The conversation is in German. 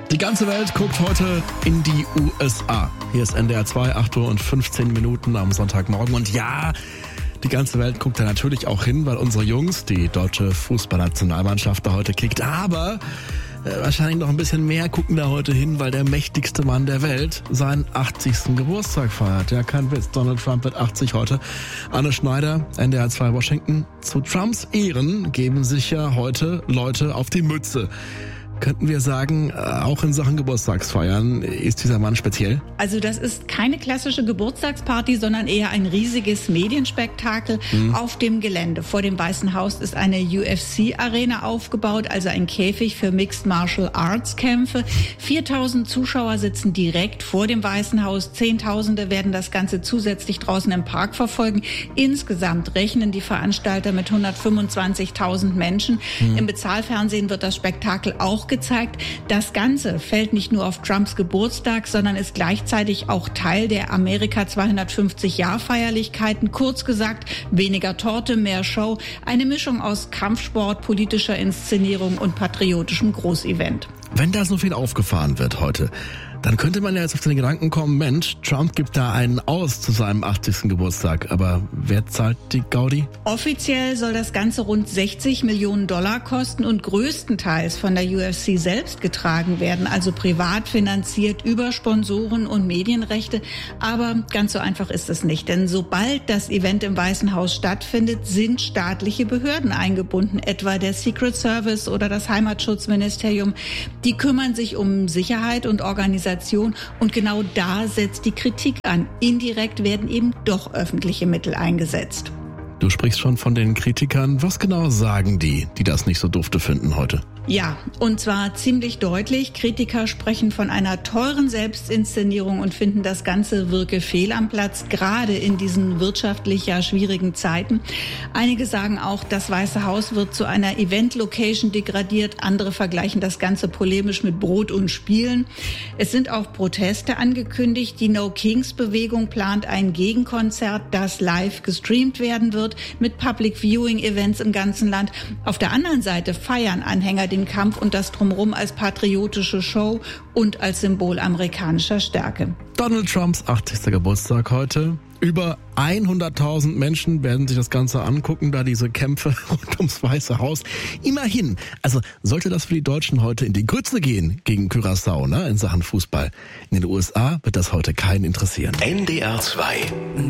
Die ganze Welt guckt heute in die USA. Hier ist NDR 2, 8 Uhr und 15 Minuten am Sonntagmorgen. Und ja, die ganze Welt guckt da natürlich auch hin, weil unsere Jungs, die deutsche Fußballnationalmannschaft, da heute kickt. Aber wahrscheinlich noch ein bisschen mehr gucken da heute hin, weil der mächtigste Mann der Welt seinen 80. Geburtstag feiert. Ja, kein Witz, Donald Trump wird 80 heute. Anne Schneider, NDR 2 Washington. Zu Trumps Ehren geben sich ja heute Leute auf die Mütze. Könnten wir sagen, auch in Sachen Geburtstagsfeiern ist dieser Mann speziell? Also das ist keine klassische Geburtstagsparty, sondern eher ein riesiges Medienspektakel auf dem Gelände. Vor dem Weißen Haus ist eine UFC-Arena aufgebaut, also ein Käfig für Mixed Martial Arts Kämpfe. 4000 Zuschauer sitzen direkt vor dem Weißen Haus. Zehntausende werden das Ganze zusätzlich draußen im Park verfolgen. Insgesamt rechnen die Veranstalter mit 125.000 Menschen. Im Bezahlfernsehen wird das Spektakel auch gezeigt. Das Ganze fällt nicht nur auf Trumps Geburtstag, sondern ist gleichzeitig auch Teil der Amerika 250-Jahr-Feierlichkeiten. Kurz gesagt, weniger Torte, mehr Show. Eine Mischung aus Kampfsport, politischer Inszenierung und patriotischem Großevent. Wenn da so viel aufgefahren wird heute, dann könnte man ja jetzt auf den Gedanken kommen, Mensch, Trump gibt da einen aus zu seinem 80. Geburtstag. Aber wer zahlt die Gaudi? Offiziell soll das Ganze rund 60 Millionen Dollar kosten und größtenteils von der UFC selbst getragen werden, also privat finanziert über Sponsoren und Medienrechte. Aber ganz so einfach ist es nicht, denn sobald das Event im Weißen Haus stattfindet, sind staatliche Behörden eingebunden, etwa der Secret Service oder das Heimatschutzministerium. Die kümmern sich um Sicherheit und Organisation. Und genau da setzt die Kritik an. Indirekt werden eben doch öffentliche Mittel eingesetzt. Du sprichst schon von den Kritikern. Was genau sagen die das nicht so dufte finden heute? Ja, und zwar ziemlich deutlich. Kritiker sprechen von einer teuren Selbstinszenierung und finden, das Ganze wirke fehl am Platz, gerade in diesen wirtschaftlich ja schwierigen Zeiten. Einige sagen auch, das Weiße Haus wird zu einer Event-Location degradiert. Andere vergleichen das Ganze polemisch mit Brot und Spielen. Es sind auch Proteste angekündigt. Die No-Kings-Bewegung plant ein Gegenkonzert, das live gestreamt werden wird, mit Public-Viewing-Events im ganzen Land. Auf der anderen Seite feiern Anhänger den Kampf und das Drumherum als patriotische Show und als Symbol amerikanischer Stärke. Donald Trumps 80. Geburtstag heute. Über 100.000 Menschen werden sich das Ganze angucken, da diese Kämpfe rund ums Weiße Haus. Immerhin, also sollte das für die Deutschen heute in die Grütze gehen gegen Curaçao, in Sachen Fußball. In den USA wird das heute keinen interessieren. NDR 2